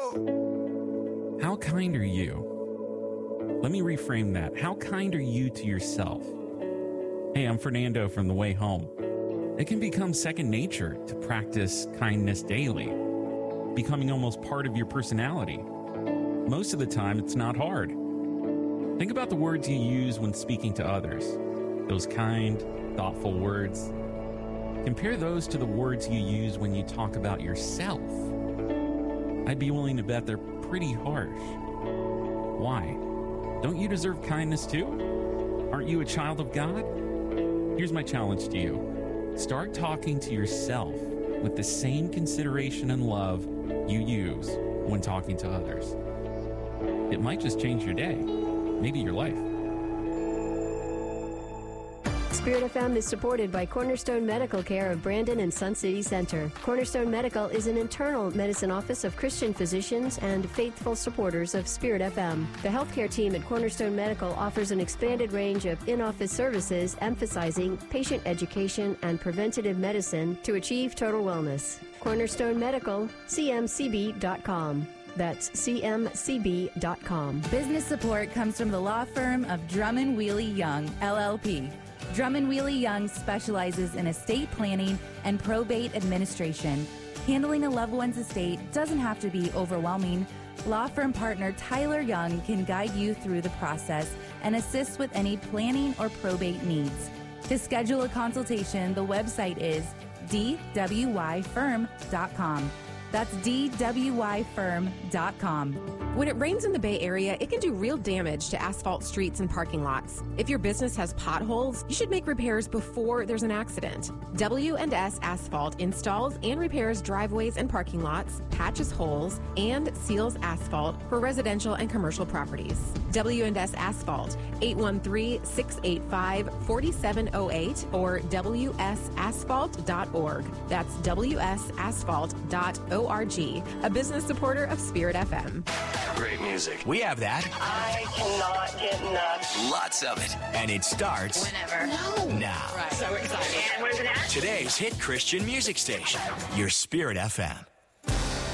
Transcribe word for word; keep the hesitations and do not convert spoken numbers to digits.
How kind are you? Let me reframe that. How kind are you to yourself? Hey, I'm Fernando from The Way Home. It can become second nature to practice kindness daily, becoming almost part of your personality. Most of the time, it's not hard. Think about the words you use when speaking to others. Those kind, thoughtful words. Compare those to the words you use when you talk about yourself. I'd be willing to bet they're pretty harsh. Why? Don't you deserve kindness too? Aren't you a child of God? Here's my challenge to you. Start talking to yourself with the same consideration and love you use when talking to others. It might just change your day, maybe your life. Spirit F M is supported by Cornerstone Medical Care of Brandon and Sun City Center. Cornerstone Medical is an internal medicine office of Christian physicians and faithful supporters of Spirit F M. The healthcare team at Cornerstone Medical offers an expanded range of in-office services emphasizing patient education and preventative medicine to achieve total wellness. Cornerstone Medical, C M C B dot com. That's C M C B dot com. Business support comes from the law firm of Drummond Wheely Young, L L P. Drummond Wheely Young specializes in estate planning and probate administration. Handling a loved one's estate doesn't have to be overwhelming. Law firm partner Tyler Young can guide you through the process and assist with any planning or probate needs. To schedule a consultation, the website is D W Y firm dot com. That's D W Y firm dot com. When it rains in the Bay Area, it can do real damage to asphalt streets and parking lots. If your business has potholes, you should make repairs before there's an accident. W and S Asphalt installs and repairs driveways and parking lots, patches holes, and seals asphalt for residential and commercial properties. W and S Asphalt, eight one three, six eight five, four seven zero eight or W S asphalt dot org. That's W S asphalt dot org, a business supporter of Spirit F M. Great music. We have that. I cannot get enough. Lots of it. And it starts Whenever. No. now. Right. So excited. And where's it at? Today's hit Christian music station, your Spirit F M.